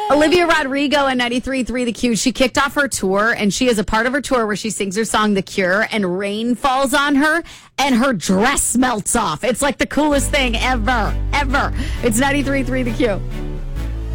Olivia Rodrigo and 93.3 The Q. She kicked off her tour, and she is a part of her tour where she sings her song The Cure, and rain falls on her, and her dress melts off. It's like the coolest thing ever, ever. It's 93.3 The Q.